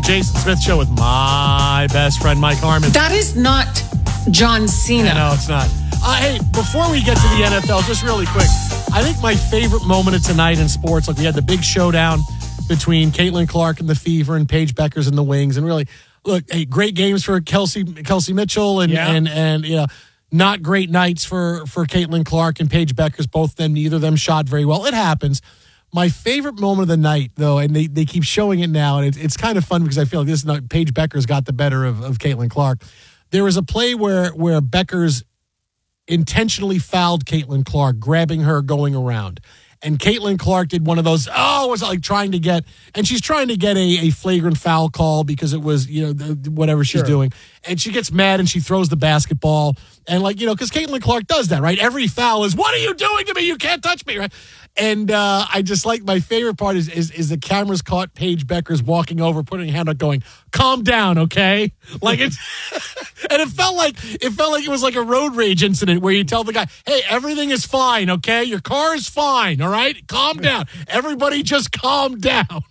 Jason Smith Show with my best friend, Mike Harmon. That is not John Cena. No, it's not. Hey, before we get to the NFL, just really quick, I think my favorite moment of tonight in sports, like we had the big showdown between Caitlin Clark and the Fever and Paige Beckers and the Wings, and really, look, hey, great games for Kelsey Mitchell and you know, not great nights for Caitlin Clark and Paige Beckers. Both of them, neither of them shot very well. It happens. My favorite moment of the night, though, and they keep showing it now, and it's kind of fun because I feel like this is not, Paige Beckers got the better of Caitlin Clark. There was a play where Beckers intentionally fouled Caitlin Clark, grabbing her going around. And Caitlin Clark did one of those, was like trying to get, and she's trying to get a flagrant foul call because it was, you know, whatever she's doing. And she gets mad and she throws the basketball. And like, you know, because Caitlin Clark does that, right? Every foul is, what are you doing to me? You can't touch me, right? And I just like, my favorite part is the cameras caught Paige Beckers walking over, putting her hand up, going, calm down, okay? Like it's, and it felt like it was like a road rage incident where you tell the guy, hey, everything is fine, okay? Your car is fine, all right? Calm down. Everybody just calm down.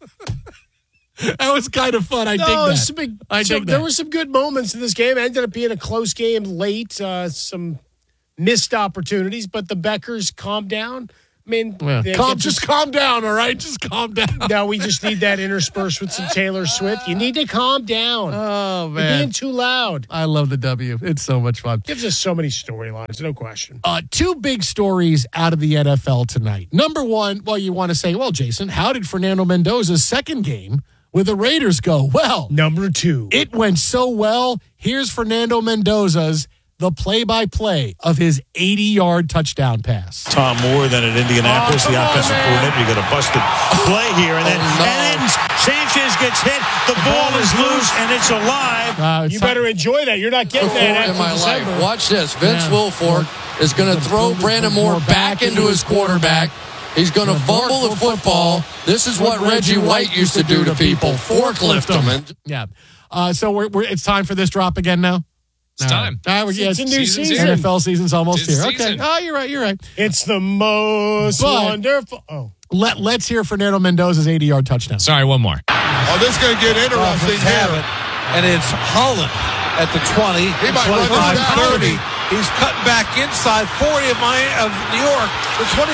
That was kind of fun. I dig that. There were some good moments in this game. It ended up being a close game late, some missed opportunities, but the Beckers calmed down. I mean, just calm down, all right? Just calm down. Now we just need that interspersed with some Taylor Swift. You need to calm down. Oh, man. You're being too loud. I love the W. It's so much fun. Gives us so many storylines, no question. Two big stories out of the NFL tonight. Number one, well, you want to say, well, Jason, how did Fernando Mendoza's second game with the Raiders go? Well, number two. It went so well. Here's Fernando Mendoza's the play-by-play of his 80-yard touchdown pass. Tom Moore then at Indianapolis, the offensive coordinator. You got a busted play here, and then Sanchez gets hit. The ball is loose, and it's alive. You better enjoy that. You're not getting that in my life. Watch this. Vince Wilfork is going to throw Brandon Moore back into his quarterback. He's going to fumble the football. This is what Reggie White used to do to people. Forklift them. Yeah. So it's time for this drop again now? It's time. It's a new season. NFL season's almost here. Season. Okay. Oh, you're right. It's the most wonderful. Let's hear Fernando Mendoza's 80-yard touchdown. Sorry, one more. Oh, this is going to get interesting here. And it's Holland at the 20, he might 25, 30. He's cutting back inside 40 of New York. The 25-20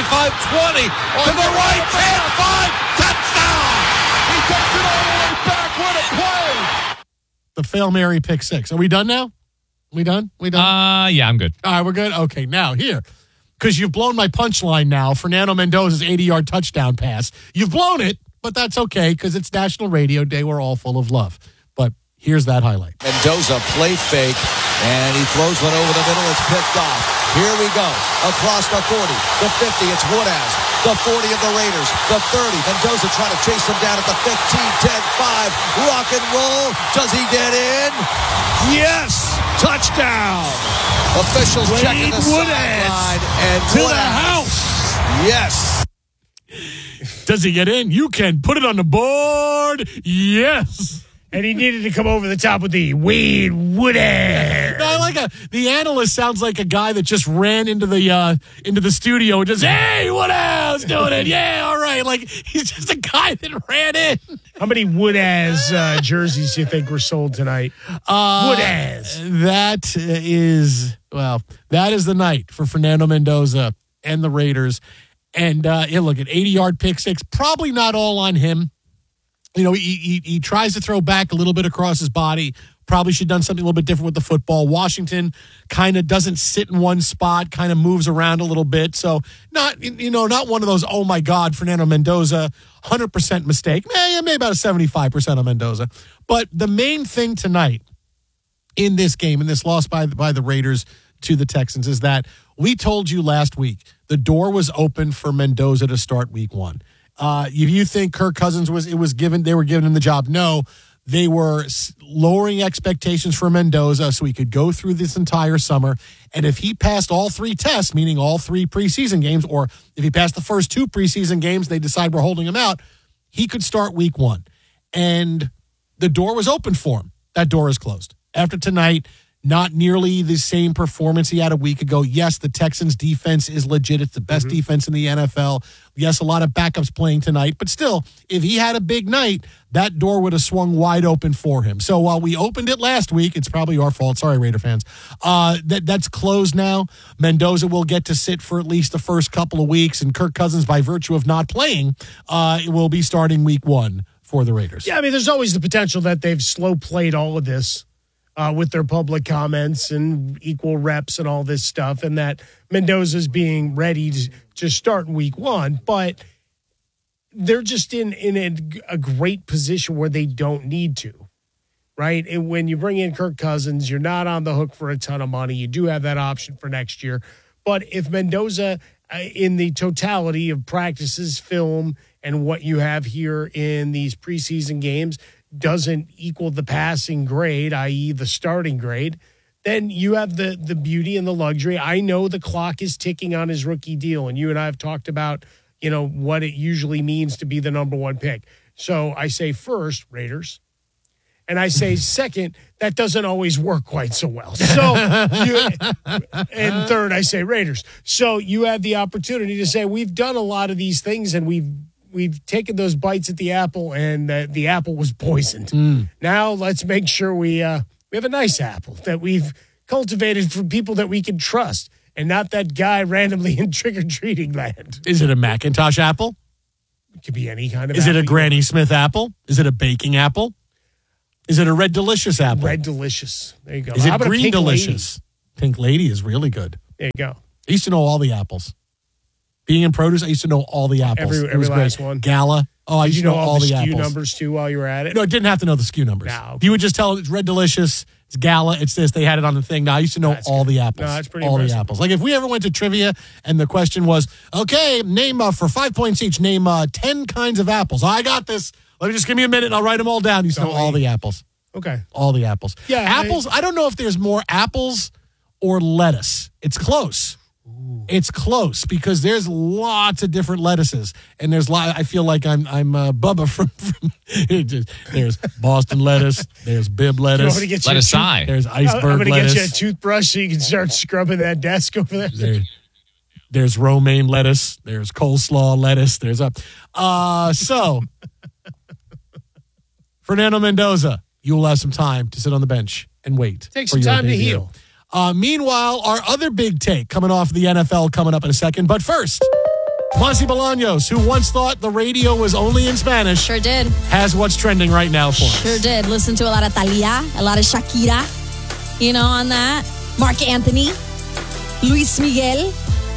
to the right, 10-5, touchdown! He takes it all the way back. What a play! The Fail Mary pick six. Are we done now? We done? Yeah, I'm good. All right, we're good? Okay, now here. Because you've blown my punchline now. Fernando Mendoza's 80-yard touchdown pass. You've blown it, but that's okay because it's National Radio Day. We're all full of love. But here's that highlight. Mendoza play fake, and he throws one over the middle. It's picked off. Here we go. Across the 40, the 50, it's Woodaz. The 40 of the Raiders. The 30, Mendoza trying to chase him down at the 15, 10, 5. Rock and roll. Does he get in? Yes! Touchdown! Officials checking the sideline. And to the house. Yes. Does he get in? You can put it on the board. Yes. And he needed to come over the top with the Wade Woodaz. No, I like the analyst sounds like a guy that just ran into the studio and just, hey, Woodaz doing it. Yeah, all right. Like he's just a guy that ran in. How many Woodaz jerseys do you think were sold tonight? Woodaz. That is the night for Fernando Mendoza and the Raiders. And look, an 80-yard pick six, probably not all on him. You know, he tries to throw back a little bit across his body. Probably should have done something a little bit different with the football. Washington kind of doesn't sit in one spot, kind of moves around a little bit. So not one of those, oh my God, Fernando Mendoza, 100% mistake. Maybe about a 75% on Mendoza. But the main thing tonight in this game, in this loss by the Raiders to the Texans, is that we told you last week the door was open for Mendoza to start week one. If you think Kirk Cousins they were giving him the job. No, they were lowering expectations for Mendoza so he could go through this entire summer. And if he passed all three tests, meaning all three preseason games, or if he passed the first two preseason games, they decide we're holding him out, he could start week one. And the door was open for him. That door is closed. After tonight, not nearly the same performance he had a week ago. Yes, the Texans defense is legit. It's the best defense in the NFL. Yes, a lot of backups playing tonight, but still, if he had a big night, that door would have swung wide open for him. So while we opened it last week, it's probably our fault. Sorry, Raider fans. That's closed now. Mendoza will get to sit for at least the first couple of weeks, and Kirk Cousins, by virtue of not playing, will be starting week 1 for the Raiders. Yeah, I mean, there's always the potential that they've slow played all of this with their public comments and equal reps and all this stuff, and that Mendoza's being ready to start in week 1. But they're just in a great position where they don't need to, right? And when you bring in Kirk Cousins, you're not on the hook for a ton of money. You do have that option for next year. But if Mendoza, in the totality of practices, film, and what you have here in these preseason games, doesn't equal the passing grade, i.e. the starting grade, then you have the beauty and the luxury. I know the clock is ticking on his rookie deal, and you and I have talked about, what it usually means to be the number 1 pick. So I say first, Raiders. And I say second, that doesn't always work quite so well. So, and third, I say Raiders. So you have the opportunity to say, we've done a lot of these things, and we've taken those bites at the apple, and the apple was poisoned. Now let's make sure we have a nice apple that we've cultivated from people that we can trust, and not that guy randomly in trick-or-treating land. Is it a Macintosh apple? It could be any kind of Is apple. it a Granny Smith apple? Is it a baking apple? Is it a Red Delicious apple? Red Delicious. There you go. Is How it about a Green Pink Delicious? Lady? Pink Lady is really good. There you go. I used to know all the apples. Being in produce, I used to know all the apples. Every last great. one. Gala. Oh, I Did used you to know know all the the SKU apples. numbers too while you were at it? No, I didn't have to know the SKU numbers. No, okay. You would just tell it's Red Delicious, it's Gala, it's this. They had it on the thing. No, I used to know all the apples. No, that's pretty all impressive. the apples. Like if we ever went to trivia and the question was, okay, name for 5 points each, name 10 kinds of apples. I got this. Let me just give me a minute and I'll write them all down. You used to know all the apples. Okay. All the apples. Yeah. Apples, I don't know if there's more apples or lettuce. It's close. It's close because there's lots of different lettuces, and I feel like I'm Bubba from there's Boston lettuce, there's Bib lettuce, Lettuce eye. there's iceberg I'm going to lettuce. get you a toothbrush so you can start scrubbing that desk over there. There's romaine lettuce, there's coleslaw lettuce, there's so Fernando Mendoza, you will have some time to sit on the bench and wait. Take for some your time to debut. heal. Meanwhile, our other big take coming off the NFL coming up in a second. But first, Monty Bolaños, who once thought the radio was only in Spanish, Sure did. has what's trending right now for us. Sure did. Listen to a lot of Thalia, a lot of Shakira, on that. Mark Anthony, Luis Miguel.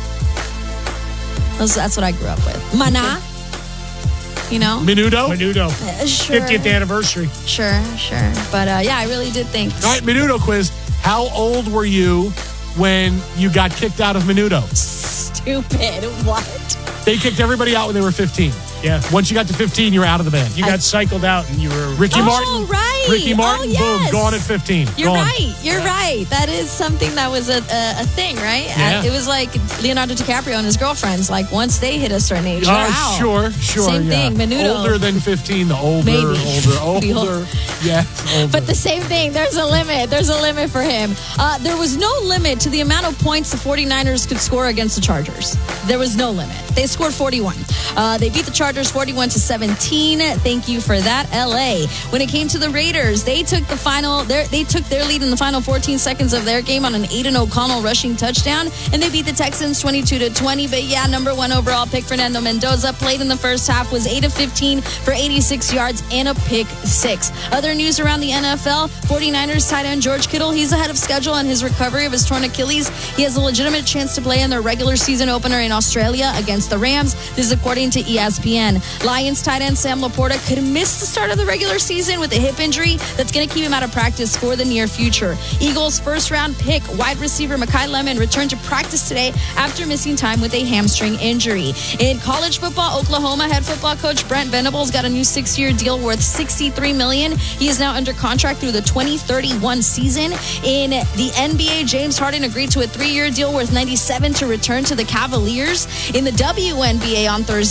That's what I grew up with. Maná, Menudo? Sure. 50th anniversary. Sure. But I really did think. All right, Menudo quiz. How old were you when you got kicked out of Menudo? Stupid. What? They kicked everybody out when they were 15. Yeah. Once you got to 15, you were out of the band. You got cycled out and you were Ricky Oh, Martin. right. Ricky Martin, Oh, yes. boom, gone at 15. You're Gone. right. You're right. That is something that was a thing, right? Yeah. It was like Leonardo DiCaprio and his girlfriends. Like once they hit a certain age, they're out. Sure. Same yeah. thing. Menudo. Older than 15, the older. Maybe. Yeah. Older. But the same thing. There's a limit. There's a limit for him. There was no limit to the amount of points the 49ers could score against the Chargers. There was no limit. They scored 41. They beat the Chargers 41-17. Thank you for that, LA. When it came to the Raiders, they took their lead in the final 14 seconds of their game on an Aiden O'Connell rushing touchdown, and they beat the Texans 22-20. But yeah, number 1 overall pick Fernando Mendoza played in the first half, was 8 of 15 for 86 yards and a pick 6. Other news around the NFL, 49ers tight end George Kittle, he's ahead of schedule on his recovery of his torn Achilles. He has a legitimate chance to play in their regular season opener in Australia against the Rams. This is according to ESPN. Lions tight end Sam Laporta could miss the start of the regular season with a hip injury that's going to keep him out of practice for the near future. Eagles first-round pick wide receiver Mekhi Lemon returned to practice today after missing time with a hamstring injury. In college football, Oklahoma head football coach Brent Venables got a new 6-year deal worth $63 million. He is now under contract through the 2031 season. In the NBA, James Harden agreed to a 3-year deal worth $97 to return to the Cavaliers. In the WNBA on Thursday,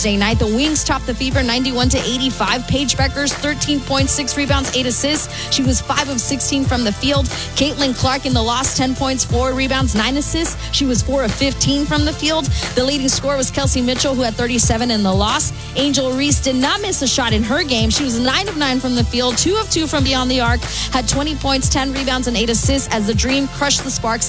Thursday night. The Wings topped the Fever 91-85. Paige Beckers, 13 points, 6 rebounds, 8 assists. She was 5 of 16 from the field. Caitlin Clark in the loss, 10 points, 4 rebounds, 9 assists. She was 4 of 15 from the field. The leading scorer was Kelsey Mitchell, who had 37 in the loss. Angel Reese did not miss a shot in her game. She was 9 of 9 from the field, 2 of 2 from beyond the arc, had 20 points, 10 rebounds, and 8 assists as the Dream crushed the Sparks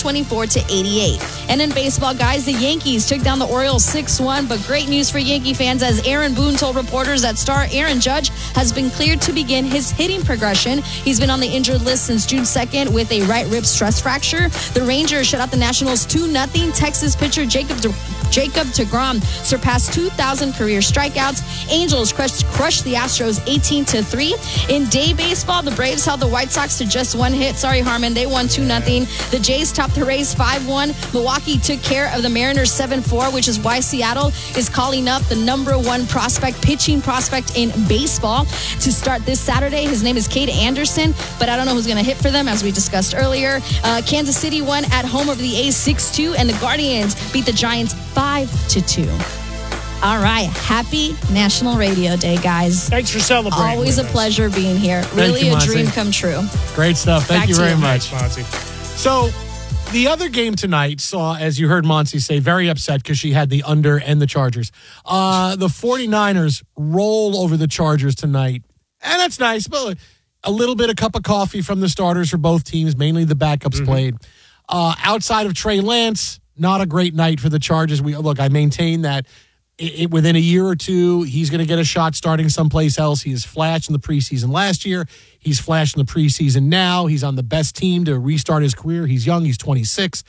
124-88. And in baseball, guys, the Yankees took down the Orioles 6-1, but great news for Yankee fans as Aaron Boone told reporters that star Aaron Judge has been cleared to begin his hitting progression. He's been on the injured list since June 2nd with a right rib stress fracture. The Rangers shut out the Nationals 2-0. Texas pitcher Jacob deGrom surpassed 2,000 career strikeouts. Angels crushed the Astros 18-3. In day baseball, the Braves held the White Sox to just 1 hit. Sorry, Harmon. They won 2-0. The Jays topped the Rays 5-1. Milwaukee took care of the Mariners 7-4, which is why Seattle is calling up the number 1 pitching prospect in baseball to start this Saturday. His name is Cade Anderson, but I don't know who's going to hit for them, as we discussed earlier. Kansas City won at home over the A's 6-2, and the Guardians beat the Giants 5-2. All right. Happy National Radio Day, guys. Thanks for celebrating. Always a pleasure being here. Really a dream come true. Great stuff. Thank you very much. Thanks, Monty. So the other game tonight saw, as you heard Monty say, very upset because she had the under and the Chargers. The 49ers roll over the Chargers tonight. And that's nice, but a little bit of cup of coffee from the starters for both teams. Mainly the backups played. Outside of Trey Lance, not a great night for the Chargers. I maintain that within a year or two, he's going to get a shot starting someplace else. He has flashed in the preseason last year. He's flashed in the preseason now. He's on the best team to restart his career. He's young. He's 26.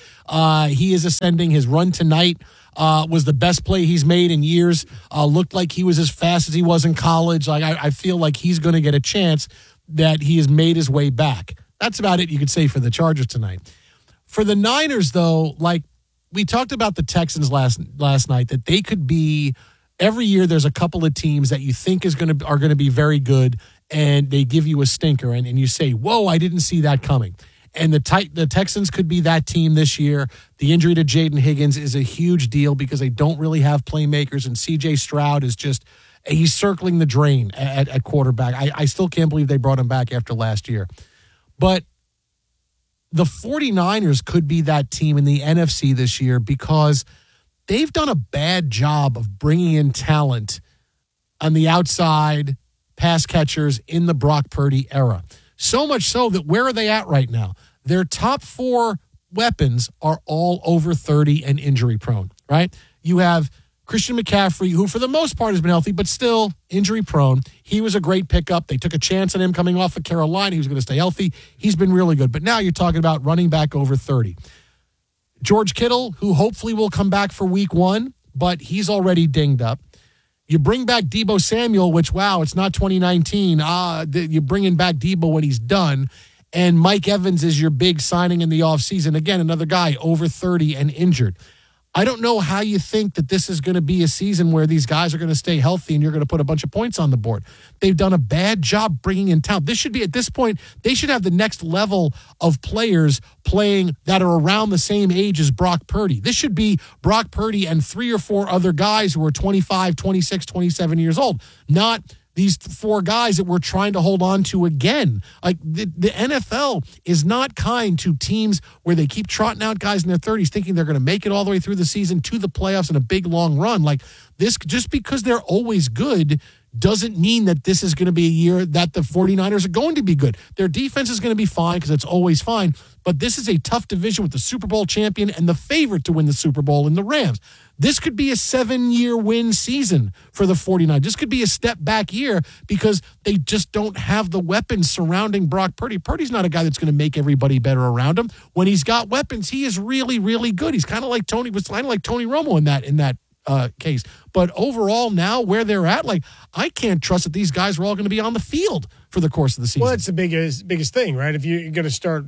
He is ascending. His run tonight was the best play he's made in years. Looked like he was as fast as he was in college. I feel like he's going to get a chance that he has made his way back. That's about it you could say for the Chargers tonight. For the Niners, though, we talked about the Texans last night, that they could be every year. There's a couple of teams that you think are going to be very good, and they give you a stinker, and you say, "Whoa, I didn't see that coming." And the Texans could be that team this year. The injury to Jaden Higgins is a huge deal because they don't really have playmakers, and C.J. Stroud is he's circling the drain at quarterback. I still can't believe they brought him back after last year, but the 49ers could be that team in the NFC this year because they've done a bad job of bringing in talent on the outside, pass catchers in the Brock Purdy era. So much so that where are they at right now? Their top 4 weapons are all over 30 and injury prone, right? You have Christian McCaffrey, who for the most part has been healthy, but still injury prone. He was a great pickup. They took a chance on him coming off of Carolina. He was going to stay healthy. He's been really good. But now you're talking about running back over 30. George Kittle, who hopefully will come back for week 1, but he's already dinged up. You bring back Deebo Samuel, which, wow, it's not 2019. You're bringing back Deebo when he's done. And Mike Evans is your big signing in the offseason. Again, another guy over 30 and injured. I don't know how you think that this is going to be a season where these guys are going to stay healthy and you're going to put a bunch of points on the board. They've done a bad job bringing in talent. This should be, at this point, they should have the next level of players playing that are around the same age as Brock Purdy. This should be Brock Purdy and 3 or 4 other guys who are 25, 26, 27 years old, not these 4 guys that we're trying to hold on to again. Like the NFL is not kind to teams where they keep trotting out guys in their 30s thinking they're going to make it all the way through the season to the playoffs in a big long run. Like this, just because they're always good doesn't mean that this is going to be a year that the 49ers are going to be good. Their defense is going to be fine because it's always fine. But this is a tough division with the Super Bowl champion and the favorite to win the Super Bowl in the Rams. This could be a 7-year win season for the 49ers. This could be a step back year because they just don't have the weapons surrounding Brock Purdy. Purdy's not a guy that's going to make everybody better around him. When he's got weapons, he is really, really good. He's kind of like Tony Romo in that case. But overall, now where they're at, like I can't trust that these guys are all going to be on the field for the course of the season. Well, that's the biggest thing, right? If you're going to start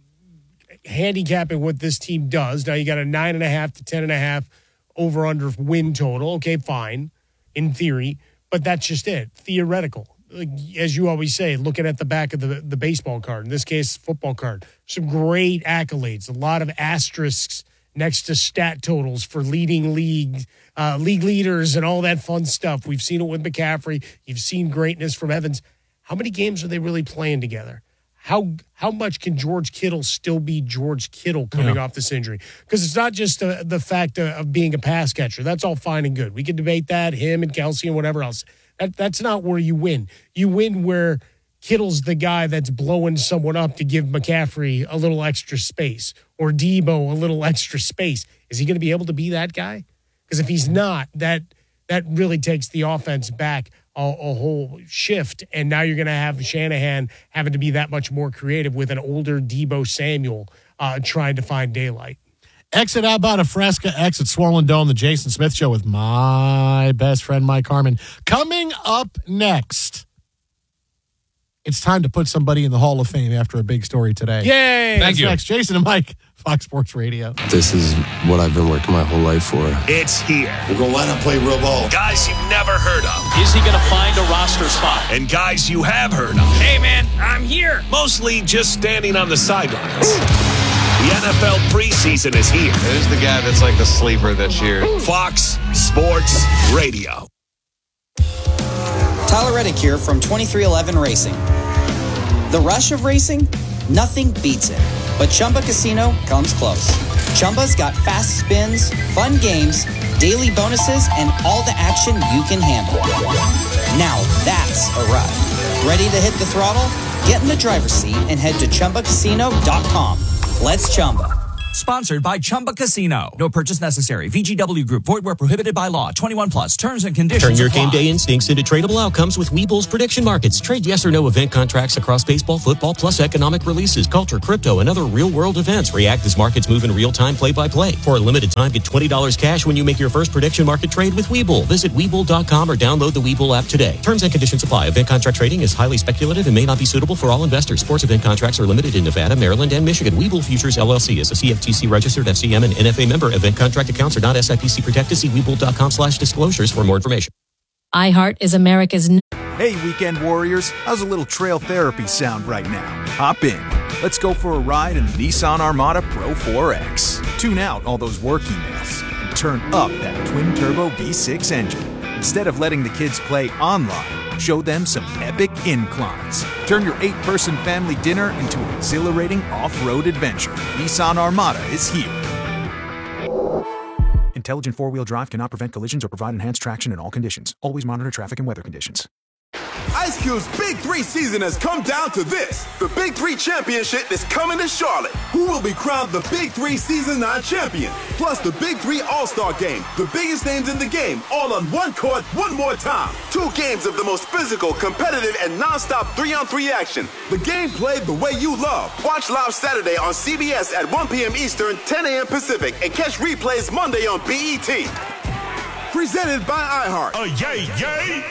handicapping what this team does, now you got a 9.5 to 10.5 over-under win total. Okay, fine, in theory, but that's just it. Theoretical. Like, as you always say, looking at the back of the baseball card, in this case, football card, some great accolades, a lot of asterisks next to stat totals for leading league leaders and all that fun stuff. We've seen it with McCaffrey. You've seen greatness from Evans. How many games are they really playing together? How much can George Kittle still be George Kittle coming off this injury? Because it's not just the fact of being a pass catcher. That's all fine and good. We can debate that, him and Kelsey and whatever else. That's not where you win. You win where Kittle's the guy that's blowing someone up to give McCaffrey a little extra space or Debo a little extra space. Is he going to be able to be that guy? Because if he's not, that really takes the offense back a whole shift, and now you're going to have Shanahan having to be that much more creative with an older Debo Samuel trying to find daylight. Exit out about a Fresca, exit Swollen Dome, the Jason Smith Show with my best friend, Mike Harmon. Coming up next, it's time to put somebody in the Hall of Fame after a big story today. Yay! Thank you. Next, Jason and Mike, Fox Sports Radio. This is what I've been working my whole life for. It's here. We're going to line up, play real ball. Guys you've never heard of. Is he going to find a roster spot? And guys you have heard of. Hey, man, I'm here. Mostly just standing on the sidelines. The NFL preseason is here. Who's the guy that's like the sleeper this year? Fox Sports Radio. Tyler Reddick here from 2311 Racing. The rush of racing? Nothing beats it. But Chumba Casino comes close. Chumba's got fast spins, fun games, daily bonuses, and all the action you can handle. Now that's a ride. Ready to hit the throttle? Get in the driver's seat and head to ChumbaCasino.com. Let's Chumba. Sponsored by Chumba Casino. No purchase necessary. VGW Group. Void where prohibited by law. 21 plus. Terms and conditions Turn your apply. game day instincts into tradable outcomes with Webull's prediction markets. Trade yes or no event contracts across baseball, football, plus economic releases, culture, crypto, and other real-world events. React as markets move in real time, play-by-play. For a limited time, get $20 cash when you make your first prediction market trade with Webull. Visit Webull.com or download the Webull app today. Terms and conditions apply. Event contract trading is highly speculative and may not be suitable for all investors. Sports event contracts are limited in Nevada, Maryland, and Michigan. Webull Futures LLC is a CFTC registered FCM and NFA member. Event contract accounts are not SIPC protected. See Webull.com/disclosures for more information. iHeart is America's... Hey, weekend warriors. How's a little trail therapy sound right now? Hop in. Let's go for a ride in the Nissan Armada Pro 4X. Tune out all those work emails and turn up that twin-turbo V6 engine. Instead of letting the kids play online, show them some epic inclines. Turn your 8-person family dinner into an exhilarating off-road adventure. Nissan Armada is here. Intelligent four-wheel drive cannot prevent collisions or provide enhanced traction in all conditions. Always monitor traffic and weather conditions. Ice Cube's Big 3 season has come down to this. The Big 3 Championship is coming to Charlotte. Who will be crowned the Big 3 Season 9 champion? Plus the Big 3 All-Star Game. The biggest names in the game, all on one court, one more time. 2 games of the most physical, competitive, and non-stop 3-on-3 action. The game played the way you love. Watch live Saturday on CBS at 1 p.m. Eastern, 10 a.m. Pacific, and catch replays Monday on BET. Presented by iHeart. Oh, yay, yay!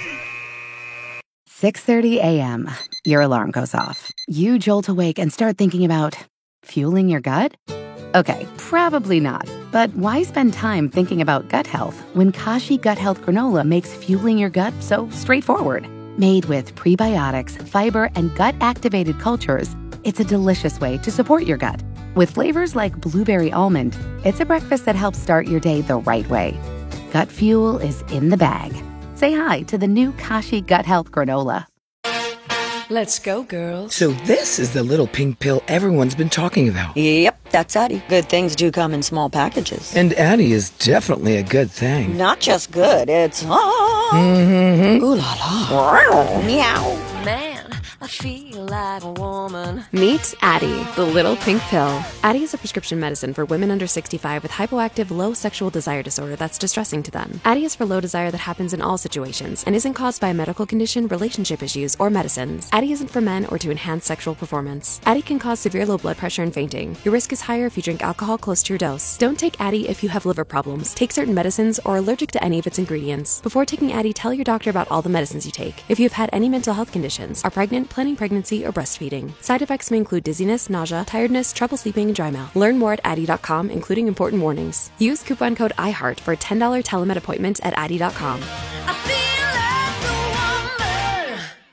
6:30 a.m. Your alarm goes off. You jolt awake and start thinking about fueling your gut? Okay, probably not. But why spend time thinking about gut health when Kashi Gut Health Granola makes fueling your gut so straightforward? Made with prebiotics, fiber, and gut-activated cultures, it's a delicious way to support your gut. With flavors like blueberry almond, it's a breakfast that helps start your day the right way. Gut fuel is in the bag. Say hi to the new Kashi Gut Health Granola. Let's go, girls. So this is the little pink pill everyone's been talking about. Yep, that's Addie. Good things do come in small packages. And Addie is definitely a good thing. Not just good, it's... Ooh la la. Meow. Man, I feel like a woman. Meet Addie, the little pink pill. Addie is a prescription medicine for women under 65 with hypoactive low sexual desire disorder that's distressing to them. Addie is for low desire that happens in all situations and isn't caused by a medical condition, relationship issues, or medicines. Addie isn't for men or to enhance sexual performance. Addie can cause severe low blood pressure and fainting. Your risk is higher if you drink alcohol close to your dose. Don't take Addie if you have liver problems, take certain medicines, or are allergic to any of its ingredients. Before taking Addie, tell your doctor about all the medicines you take. If you have had any mental health conditions, are pregnant, planning pregnancy, or breastfeeding. Side effects may include dizziness, nausea, tiredness, trouble sleeping, and dry mouth. Learn more at Addie.com, including important warnings. Use coupon code iHeart for a $10 telemed appointment at Addie.com.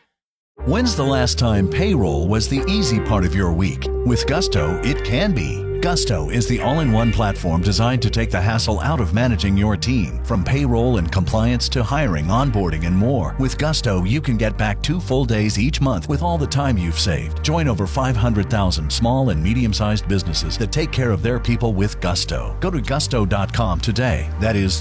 When's the last time payroll was the easy part of your week? With Gusto, it can be. Gusto is the all-in-one platform designed to take the hassle out of managing your team. From payroll and compliance to hiring, onboarding, and more. With Gusto, you can get back 2 full days each month with all the time you've saved. Join over 500,000 small and medium-sized businesses that take care of their people with Gusto. Go to gusto.com today. That is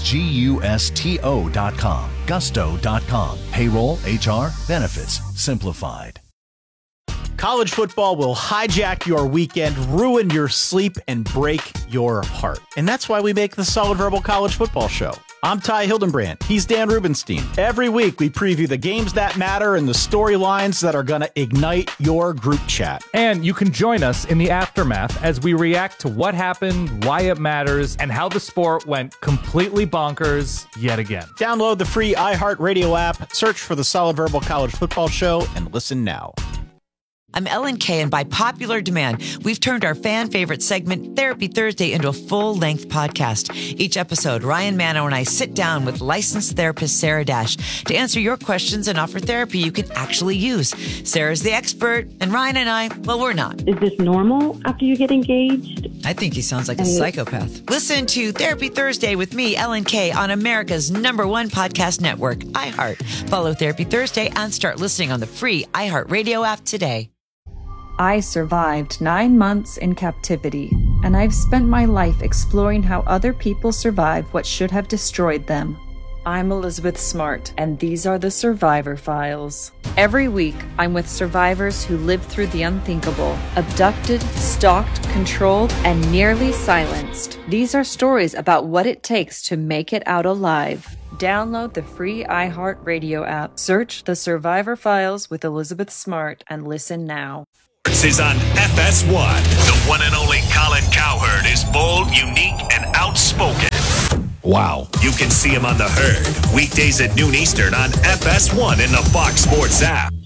Gusto.com. Gusto.com. Payroll, HR, benefits, simplified. College football will hijack your weekend, ruin your sleep, and break your heart. And that's why we make the Solid Verbal College Football Show. I'm Ty Hildenbrand. He's Dan Rubenstein. Every week, we preview the games that matter and the storylines that are going to ignite your group chat. And you can join us in the aftermath as we react to what happened, why it matters, and how the sport went completely bonkers yet again. Download the free iHeartRadio app, search for the Solid Verbal College Football Show, and listen now. I'm Ellen Kay, and by popular demand, we've turned our fan favorite segment, Therapy Thursday, into a full-length podcast. Each episode, Ryan Mano and I sit down with licensed therapist Sarah Dash to answer your questions and offer therapy you can actually use. Sarah's the expert, and Ryan and I, well, we're not. Is this normal after you get engaged? I think he sounds like a psychopath. Listen to Therapy Thursday with me, Ellen Kay, on America's #1 podcast network, iHeart. Follow Therapy Thursday and start listening on the free iHeartRadio app today. I survived 9 months in captivity, and I've spent my life exploring how other people survive what should have destroyed them. I'm Elizabeth Smart, and these are the Survivor Files. Every week, I'm with survivors who lived through the unthinkable, abducted, stalked, controlled, and nearly silenced. These are stories about what it takes to make it out alive. Download the free iHeartRadio app, search The Survivor Files with Elizabeth Smart, and listen now. Is on FS1. The one and only Colin Cowherd is bold, unique, and outspoken. Wow. You can see him on The Herd, weekdays at noon Eastern on FS1 in the Fox Sports app.